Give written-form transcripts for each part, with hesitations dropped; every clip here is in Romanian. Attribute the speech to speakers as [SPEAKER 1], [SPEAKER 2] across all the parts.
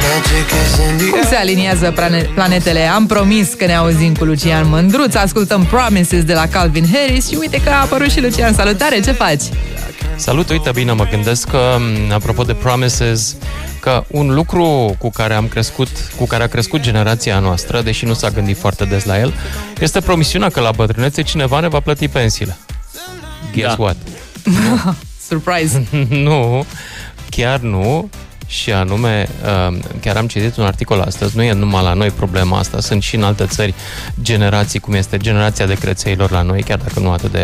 [SPEAKER 1] Cum se aliniază planetele? Am promis că ne auzim cu Lucian Mândruț. Ascultăm Promises de la Calvin Harris. Și uite că a apărut și Lucian. Salutare, ce faci?
[SPEAKER 2] Salut, uite, bine, mă gândesc că, apropo de Promises, că un lucru cu care a crescut generația noastră, deși nu s-a gândit foarte des la el, este promisiunea că la bătrânețe cineva ne va plăti pensiile. Guess what?
[SPEAKER 1] Surprise!
[SPEAKER 2] Nu, chiar nu. Și anume, chiar am citit un articol astăzi, nu e numai la noi problema asta, sunt și în alte țări generații, cum este generația de crețeilor la noi, chiar dacă nu atât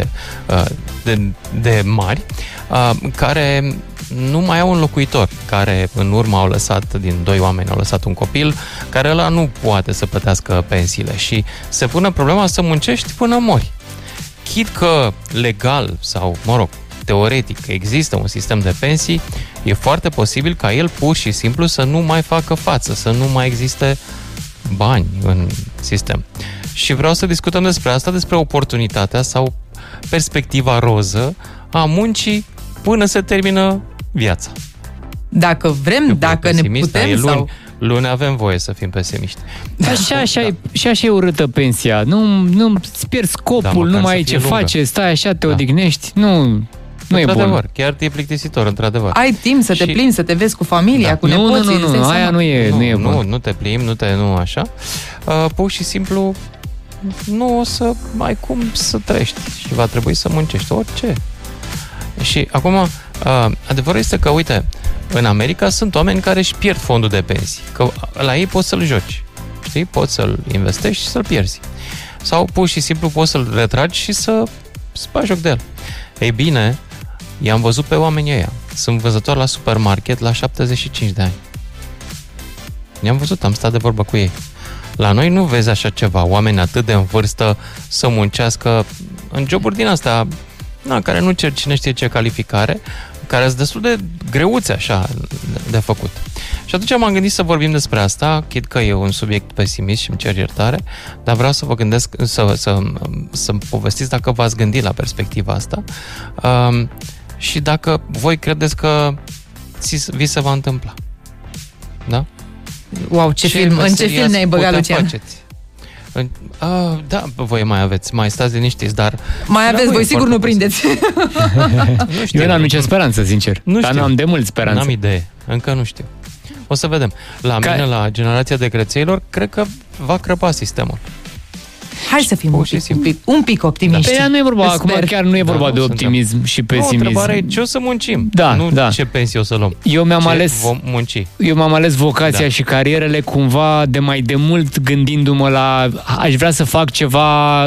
[SPEAKER 2] de mari, care nu mai au un locuitor, care în urmă au lăsat, din doi oameni au lăsat un copil, care ăla nu poate să plătească pensiile și se pune problema să muncești până mori. Chit că legal sau, mă rog, teoretic există un sistem de pensii, e foarte posibil ca el pur și simplu să nu mai facă față, să nu mai existe bani în sistem. Și vreau să discutăm despre asta, despre oportunitatea sau perspectiva roză a muncii până se termină viața.
[SPEAKER 1] Dacă vrem, dacă ne putem sau...
[SPEAKER 2] Luni avem voie să fim pesimiști.
[SPEAKER 3] Așa e urâtă pensia. Nu-ți pierzi scopul, nu mai ai ce face, stai așa, te odihnești. Nu e bun.
[SPEAKER 2] Chiar e plictisitor, într-adevăr.
[SPEAKER 1] Ai timp să te plimbi, să te vezi cu familia, cu nepoții.
[SPEAKER 3] Nu, aia nu e bun.
[SPEAKER 2] Nu te plimbi, nu așa. Pur și simplu nu o să ai cum să trăiești și va trebui să muncești orice. Și acum, adevărul este că, uite, în America sunt oameni care își pierd fondul de pensii. Că la ei poți să-l joci. Știi? Poți să-l investești și să-l pierzi. Sau pur și simplu poți să-l retragi și să bagi joc de el. Ei bine, i-am văzut pe oamenii ăia. Sunt vânzători la supermarket la 75 de ani. I-am văzut, am stat de vorbă cu ei. La noi nu vezi așa ceva, oameni atât de în vârstă să muncească în joburi din astea, care nu cer cine știe ce calificare, care sunt destul de greuțe așa de făcut. Și atunci m-am gândit să vorbim despre asta, chid că e un subiect pesimist și îmi cer iertare, dar vreau să vă gândesc, să povestiți dacă v-ați gândit la perspectiva asta și dacă voi credeți că vi se va întâmpla. Da?
[SPEAKER 1] Wow, ce film! În ce film ne-ai băgat, Lucian?
[SPEAKER 2] Faceți? Da, voi mai stați liniștiți, dar...
[SPEAKER 1] Mai aveți, voi sigur nu prindeți.
[SPEAKER 3] Eu n-am nicio speranță, sincer. Dar n-am de mult speranță.
[SPEAKER 2] N-am idee, încă nu știu. O să vedem. La mine, la generația de crețeilor, cred că va crăpa sistemul.
[SPEAKER 1] Hai să fim un pic optimiști.
[SPEAKER 3] Da. Nu e vorba, acum chiar nu e vorba de optimism și pesimism.
[SPEAKER 2] Întrebarea e ce o să muncim, ce pensie o să luăm. Vom munci.
[SPEAKER 3] Eu m-am ales vocația și carierele cumva de mai de mult gândindu-mă la aș vrea să fac ceva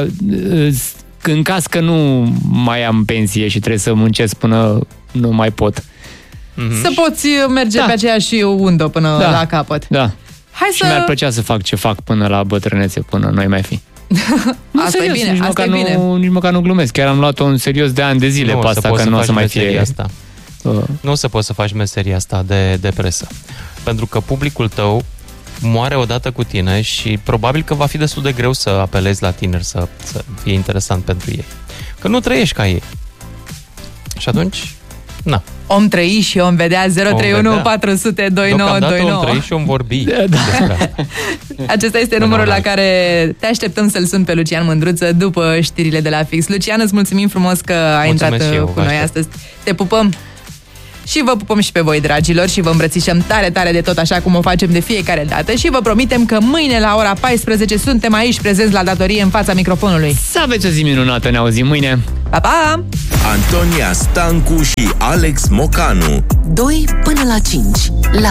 [SPEAKER 3] în caz că nu mai am pensie și trebuie să muncesc până nu mai pot.
[SPEAKER 1] Să poți merge pe aceeași undă până la capăt.
[SPEAKER 3] Da. Și mi-ar plăcea să fac ce fac până la bătrânețe, până noi mai fi.
[SPEAKER 1] Asta e bine,
[SPEAKER 3] nici măcar nu glumesc. Chiar am luat-o în serios de ani de zile pe asta, că nu o să mai fie
[SPEAKER 2] asta. Nu o să poți să faci meseria asta de presă. Pentru că publicul tău moare odată cu tine și probabil că va fi destul de greu să apelezi la tineri să fie interesant pentru ei. Că nu trăiești ca ei. Și atunci,
[SPEAKER 1] Om trăi și om vedea. 031 400 2929.
[SPEAKER 2] Om trăi și om vorbi despre asta.
[SPEAKER 1] Acesta este numărul la care te așteptăm să-l suni pe Lucian Mândruță după știrile de la Fix. Lucian, îți mulțumim frumos că ai intrat cu noi astăzi. Te pupăm și vă pupăm și pe voi, dragilor, și vă îmbrățișăm tare, tare de tot, așa cum o facem de fiecare dată, și vă promitem că mâine la ora 14 suntem aici prezenți la datorie în fața microfonului.
[SPEAKER 3] Să aveți o zi minunată, ne auzim mâine.
[SPEAKER 1] Pa, pa!
[SPEAKER 4] Antonia Stancu și Alex Mocanu.
[SPEAKER 5] 2 până la 5 la